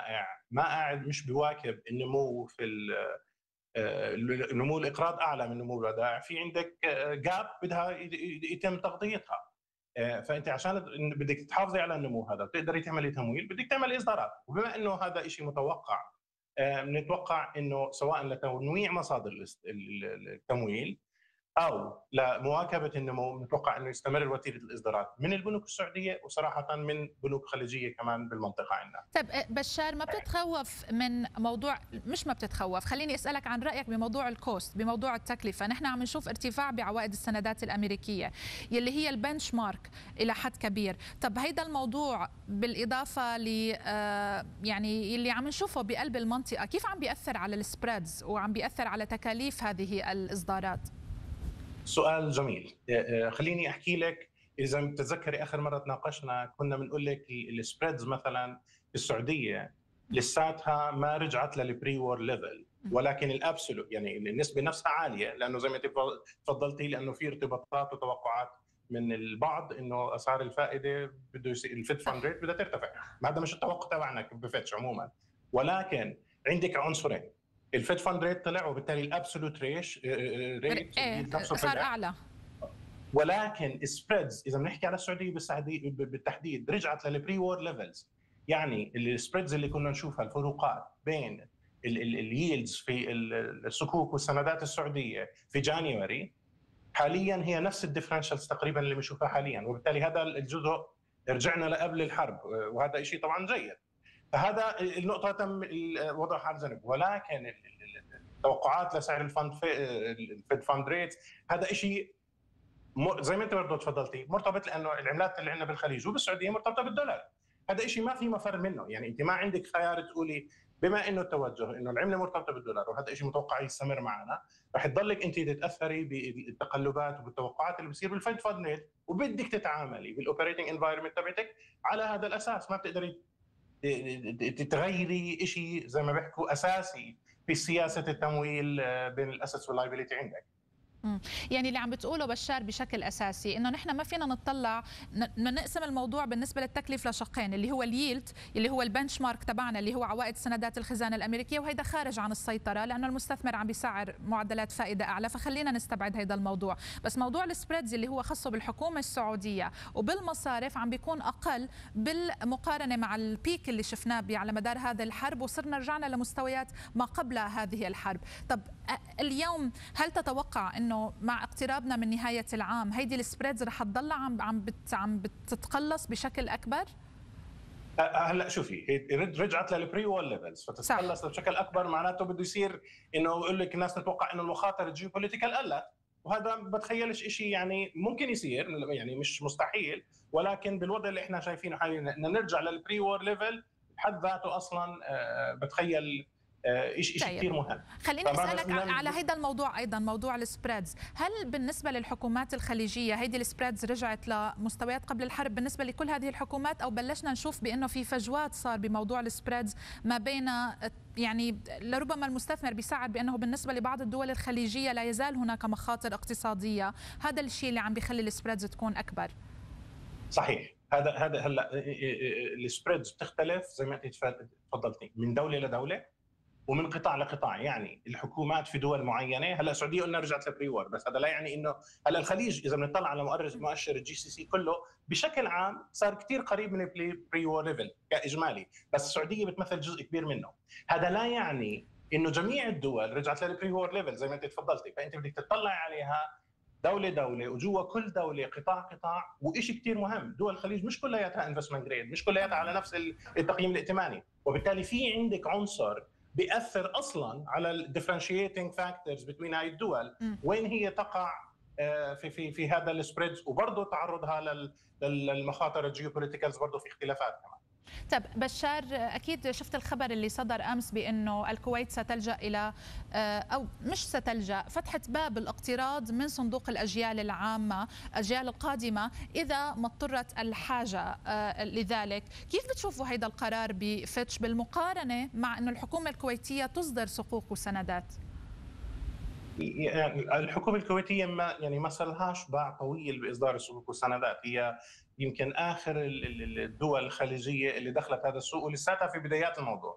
الودائع ما قاعد مش بيواكب النمو في نمو الاقراض اعلى من نمو الودائع، في عندك جاب بدها يتم تغطيتها. فانت عشان بدك تحافظي على النمو هذا وتقدري تعملي تمويل بدك تعملي اصدارات، وبما انه هذا شيء متوقع بنتوقع انه سواء لتنويع مصادر التمويل او لمواكبه النمو نتوقع انه يستمر وتيره الاصدارات من البنوك السعوديه وصراحه من بنوك خليجيه كمان بالمنطقه عندنا. طيب بشار، ما بتتخوف من موضوع، مش ما بتتخوف، خليني اسالك عن رايك بموضوع الكوست، بموضوع التكلفه. نحن عم نشوف ارتفاع بعوائد السندات الامريكيه يلي هي البنش مارك الى حد كبير. طب هيدا الموضوع بالاضافه ل يعني يلي عم نشوفه بقلب المنطقه، كيف عم بياثر على السبريدز وعم بياثر على تكاليف هذه الاصدارات؟ سؤال جميل. خليني احكي لك، اذا بتتذكري اخر مره تناقشنا كنا بنقول لك السبريدز مثلا في السعوديه لساتها ما رجعت للبري وور ليفل، ولكن الابسولوت يعني النسبه نفسها عاليه، لانه زي ما انت تفضلتي لانه في ارتباطات وتوقعات من البعض انه اسعار الفائده بده الفيد فاند ريت بدها ترتفع. هذا مش التوقع تبعنا بفتش عموما، ولكن عندك عنصرين، الفيد فاند ريت طلع وبالتالي الابسولوت ريت صار اعلى، ولكن السبريدز اذا بنحكي على السعوديه بالتحديد رجعت للبري وور ليفلز. يعني السبريدز اللي كنا نشوفها، الفروقات بين الييلدز في الصكوك والسندات السعوديه في جانيوري حاليا هي نفس الديفرنشالز تقريبا اللي بنشوفها حاليا، وبالتالي هذا الجزء رجعنا لقبل الحرب، وهذا شيء طبعا جيد. فهذا النقطه تم وضعها على جنب، ولكن التوقعات لسعر الفيد فاند ريت هذا شيء زي ما انت برضه تفضلتي مرتبط، لانه العملات اللي عندنا بالخليج وبالسعوديه مرتبطه بالدولار. هذا شيء ما في مفر منه، يعني انت ما عندك خيار تقولي بما انه التوجه انه العمله مرتبطه بالدولار وهذا شيء متوقع يستمر معنا، رح تضلك انت تتاثري بالتقلبات وبالتوقعات اللي بتصير بالفيد فاند ريت، وبدك تتعاملي بالاوبريتنج انفايرمنت تبعتك على هذا الاساس. ما بتقدري تغيري شيء زي ما بيحكوا اساسي في سياسه التمويل بين الاسس واللايبيليتي عندك. يعني اللي عم بتقوله بشار بشكل اساسي انه نحن ما فينا نطلع نقسم الموضوع بالنسبه للتكلفه لشقين، اللي هو الييلد اللي هو البنش مارك تبعنا اللي هو عوائد سندات الخزانه الامريكيه، وهيدا خارج عن السيطره لانه المستثمر عم بيسعر معدلات فائده اعلى، فخلينا نستبعد هيدا الموضوع. بس موضوع السبريدز اللي هو خاصه بالحكومه السعوديه وبالمصارف عم بيكون اقل بالمقارنه مع البيك اللي شفناه على مدار هذه الحرب، وصرنا رجعنا لمستويات ما قبل هذه الحرب. طب اليوم هل تتوقع انه مع اقترابنا من نهايه العام هيدي السبريدز رح تضل عم بتتقلص بشكل اكبر؟ هلا شوفي، رجعت للبري وور ليفلز فتتقلص بشكل اكبر، معناته بده يصير انه يقول لك الناس تتوقع انه المخاطر الجيوبوليتيكال قلت، وهذا بتخيلش شيء يعني ممكن يصير، يعني مش مستحيل، ولكن بالوضع اللي احنا شايفينه حاليا ان نرجع للبري وور ليفل بحد ذاته اصلا بتخيل شيء كثير مهم. خليني اسالك على هذا الموضوع ايضا، موضوع السبريدز. هل بالنسبه للحكومات الخليجيه هيدي السبريدز رجعت لمستويات قبل الحرب بالنسبه لكل هذه الحكومات، او بلشنا نشوف بانه في فجوات صار بموضوع السبريدز ما بين، يعني لربما المستثمر بيساعد بانه بالنسبه لبعض الدول الخليجيه لا يزال هناك مخاطر اقتصاديه، هذا الشيء اللي عم بيخلي السبريدز تكون اكبر؟ صحيح. هذا هلا السبريدز بتختلف زي ما انت تفضلتي من دوله لدوله ومن قطاع لقطاع. يعني الحكومات في دول معينه، هلا السعوديه قلنا رجعت للبري وور، بس هذا لا يعني انه هلا الخليج اذا بنطلع على مؤشر الجي سي سي كله بشكل عام صار كثير قريب من البري وور ليفل كاجمالي، بس السعوديه بتمثل جزء كبير منه. هذا لا يعني انه جميع الدول رجعت للبري وور ليفل زي ما انت تفضلتي، فانت بدك تطلع عليها دولة دولة، وجوا كل دولة قطاع قطاع. وشيء كثير مهم، دول الخليج مش كلياتها انفستمنت جريد، مش كلياتها على نفس التقييم الائتماني، وبالتالي في عندك عنصر بيأثر اصلا على الديفرنشيتنج فاكتورز بين هاي الدول، وين هي تقع في هذا السبريدز، وبرضه تعرضها للمخاطر الجيوبوليتيكالز، برضه في اختلافات كمان. طب بشار، أكيد شفت الخبر اللي صدر أمس بأنه الكويت ستلجأ إلى، أو مش ستلجأ، فتحة باب الاقتراض من صندوق الأجيال العامة، الأجيال القادمة إذا ما اضطرت الحاجة لذلك. كيف بتشوفوا هذا القرار بفتش بالمقارنة مع أنه الحكومة الكويتية تصدر صكوك وسندات؟ يعني الحكومة الكويتية ما صارلهاش باع طويل بإصدار الصكوك والسندات، هي يمكن آخر الدول الخليجية اللي دخلت هذا السوق ولساتها في بدايات الموضوع.